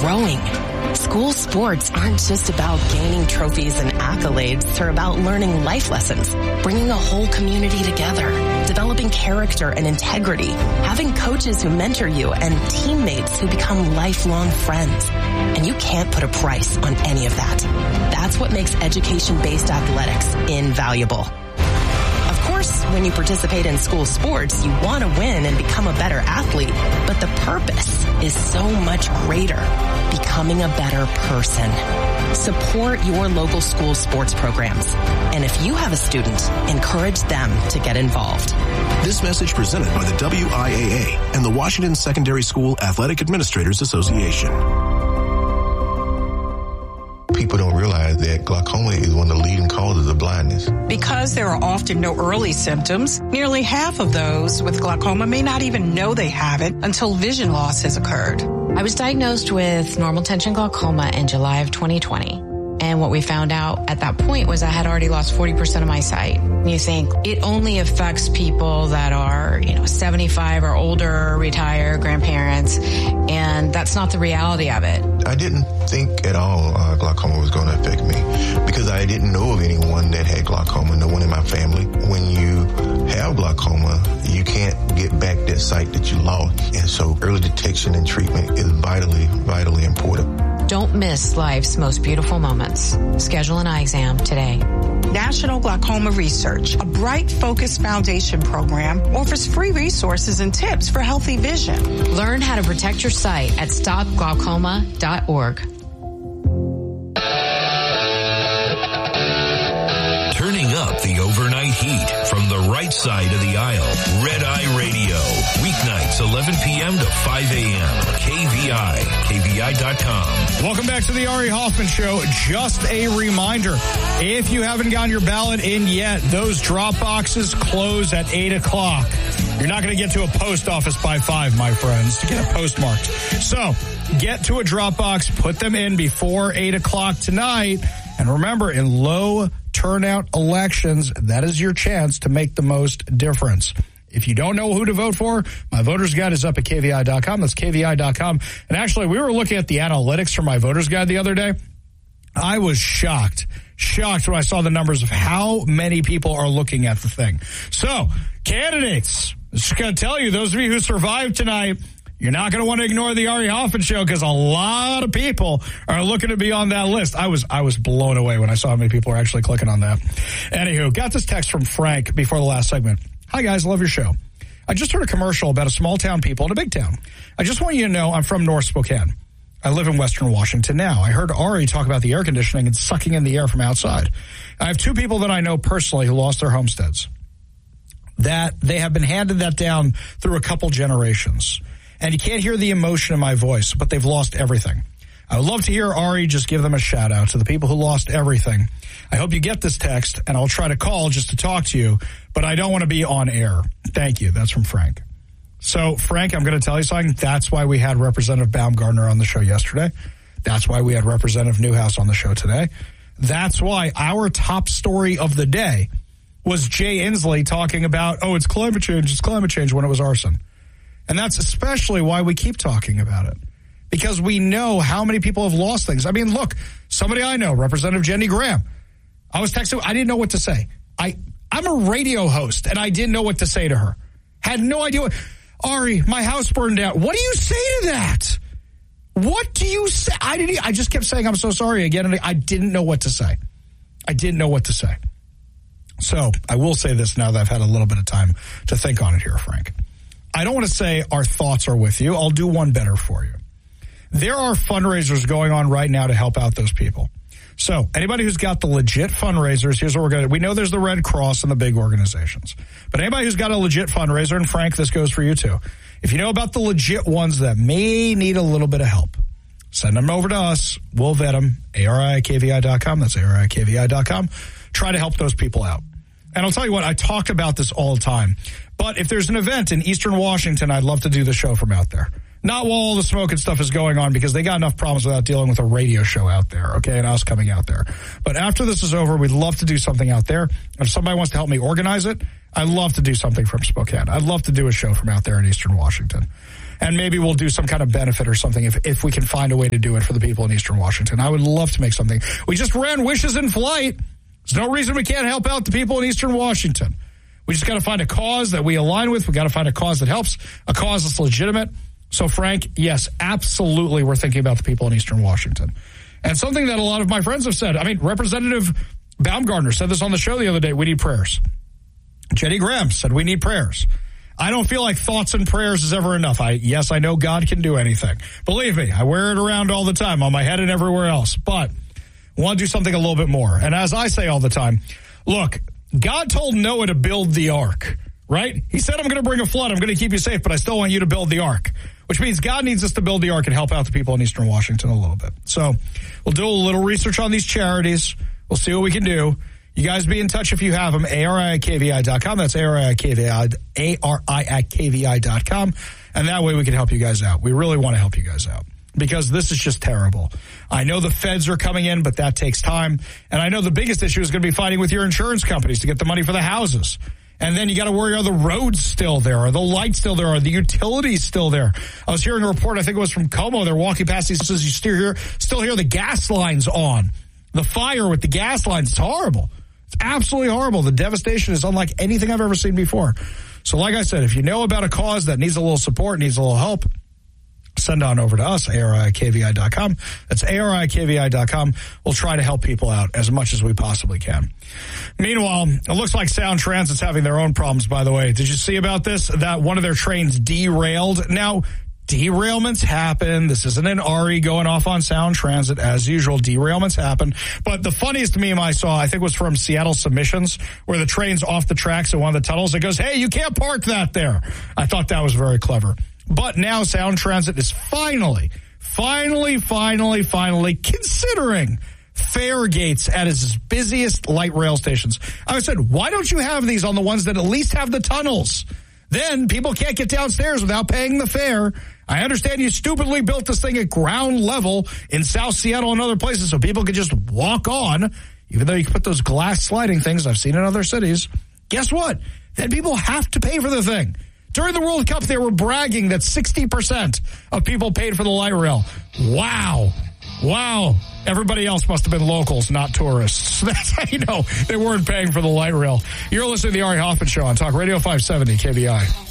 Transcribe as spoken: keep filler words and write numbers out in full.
growing. School sports aren't just about gaining trophies and accolades. They're about learning life lessons, bringing a whole community together, developing character and integrity, having coaches who mentor you, and teammates who become lifelong friends. And you can't put a price on any of that. That's what makes education-based athletics invaluable. Of course, when you participate in school sports, you want to win and become a better athlete, but the purpose is so much greater, becoming a better person. Support your local school sports programs. And if you have a student, encourage them to get involved. This message presented by the W I A A and the Washington Secondary School Athletic Administrators Association. People don't realize that glaucoma is one of the leading causes of blindness. Because there are often no early symptoms, nearly half of those with glaucoma may not even know they have it until vision loss has occurred. I was diagnosed with normal tension glaucoma in July of twenty twenty. And what we found out at that point was I had already lost forty percent of my sight. You think it only affects people that are, you know, seventy-five or older, retired, grandparents, and that's not the reality of it. I didn't think at all uh, glaucoma was going to affect me because I didn't know of anyone that had glaucoma, no one in my family. When you have glaucoma, you can't get back that sight that you lost. And so early detection and treatment is vitally, vitally important. Don't miss life's most beautiful moments. Schedule an eye exam today. National Glaucoma Research, a Bright Focus Foundation program, offers free resources and tips for healthy vision. Learn how to protect your sight at stop glaucoma dot org. Turning up the overnight heat from the right side of the aisle. Red Eye Radio. Weeknights, eleven p.m. to five a.m. K V I, K V I dot com. Welcome back to the Ari Hoffman Show. Just a reminder, if you haven't gotten your ballot in yet, those drop boxes close at eight o'clock. You're not going to get to a post office by five, my friends, to get it postmarked. So get to a drop box, put them in before eight o'clock tonight. And remember, in low turnout elections, that is your chance to make the most difference. If you don't know who to vote for, my voter's guide is up at K V I dot com. That's K V I dot com. And actually, we were looking at the analytics for my voter's guide the other day. I was shocked, shocked when I saw the numbers of how many people are looking at the thing. So, candidates, just going to tell you, those of you who survived tonight, you're not going to want to ignore the Ari Hoffman Show because a lot of people are looking to be on that list. I was I was blown away when I saw how many people are actually clicking on that. Anywho, got this text from Frank before the last segment. Hi, guys. Love your show. I just heard a commercial about a small town people in a big town. I just want you to know I'm from North Spokane. I live in Western Washington now. I heard Ari talk about the air conditioning and sucking in the air from outside. I have two people that I know personally who lost their homesteads. That they have been handed that down through a couple generations. And you can't hear the emotion in my voice, but they've lost everything. I would love to hear Ari just give them a shout out to the people who lost everything. I hope you get this text, and I'll try to call just to talk to you, but I don't want to be on air. Thank you. That's from Frank. So, Frank, I'm going to tell you something. That's why we had Representative Baumgardner on the show yesterday. That's why we had Representative Newhouse on the show today. That's why our top story of the day was Jay Inslee talking about, oh, it's climate change, it's climate change, when it was arson. And that's especially why we keep talking about it. Because we know how many people have lost things. I mean, look, somebody I know, Representative Jenny Graham. I was texting, I didn't know what to say. I, I'm a radio host, and I didn't know what to say to her. Had no idea what... Ari, my house burned down. What do you say to that? What do you say? I didn't. I just kept saying, I'm so sorry again, and I didn't know what to say. I didn't know what to say. So I will say this now that I've had a little bit of time to think on it here, Frank. I don't want to say our thoughts are with you. I'll do one better for you. There are fundraisers going on right now to help out those people. So anybody who's got the legit fundraisers, here's what we're going to do. We know there's the Red Cross and the big organizations. But anybody who's got a legit fundraiser, and Frank, this goes for you too. If you know about the legit ones that may need a little bit of help, send them over to us. We'll vet them. A R I K V I dot com. That's A R I K V I dot com. Try to help those people out. And I'll tell you what, I talk about this all the time. But if there's an event in Eastern Washington, I'd love to do the show from out there. Not while all the smoke and stuff is going on, because they got enough problems without dealing with a radio show out there, okay, and us coming out there. But after this is over, we'd love to do something out there. If somebody wants to help me organize it, I'd love to do something from Spokane. I'd love to do a show from out there in Eastern Washington. And maybe we'll do some kind of benefit or something if, if we can find a way to do it for the people in Eastern Washington. I would love to make something. We just ran Wishes in Flight. There's no reason we can't help out the people in Eastern Washington. We just got to find a cause that we align with. We got to find a cause that helps, a cause that's legitimate. So, Frank, yes, absolutely, we're thinking about the people in Eastern Washington. And something that a lot of my friends have said, I mean, Representative Baumgartner said this on the show the other day, we need prayers. Jenny Graham said we need prayers. I don't feel like thoughts and prayers is ever enough. I Yes, I know God can do anything. Believe me, I wear it around all the time on my head and everywhere else. But I want to do something a little bit more. And as I say all the time, look, God told Noah to build the ark, right? He said, I'm going to bring a flood. I'm going to keep you safe, but I still want you to build the ark, which means God needs us to build the ark and help out the people in Eastern Washington a little bit. So we'll do a little research on these charities. We'll see what we can do. You guys be in touch if you have them. A R I at K V I dot com. That's A R I at K V I, A R I at K V I dot com. And that way we can help you guys out. We really want to help you guys out because this is just terrible. I know the feds are coming in, but that takes time. And I know the biggest issue is going to be fighting with your insurance companies to get the money for the houses. And then you got to worry, are the roads still there? Are the lights still there? Are the utilities still there? I was hearing a report, I think it was from Como. They're walking past these houses. You still hear, still hear the gas lines on. The fire with the gas lines. It's horrible. It's absolutely horrible. The devastation is unlike anything I've ever seen before. So like I said, if you know about a cause that needs a little support, needs a little help, send on over to us, A R I at K V I dot com. That's A R I at K V I dot com. We'll try to help people out as much as we possibly can. Meanwhile, it looks like Sound Transit's having their own problems, by the way. Did you see about this? That one of their trains derailed. Now, derailments happen. This isn't an R E going off on Sound Transit. As usual, derailments happen. But the funniest meme I saw, I think, was from Seattle Submissions, where the train's off the tracks in one of the tunnels. It goes, hey, you can't park that there. I thought that was very clever. But now Sound Transit is finally, finally, finally, finally considering fare gates at its busiest light rail stations. I said, why don't you have these on the ones that at least have the tunnels? Then people can't get downstairs without paying the fare. I understand you stupidly built this thing at ground level in South Seattle and other places so people could just walk on, even though you can put those glass sliding things I've seen in other cities. Guess what? Then people have to pay for the thing. During the World Cup, they were bragging that sixty percent of people paid for the light rail. Wow. Wow. Everybody else must have been locals, not tourists. That's how you know they weren't paying for the light rail. You're listening to the Ari Hoffman Show on Talk Radio five seventy K V I.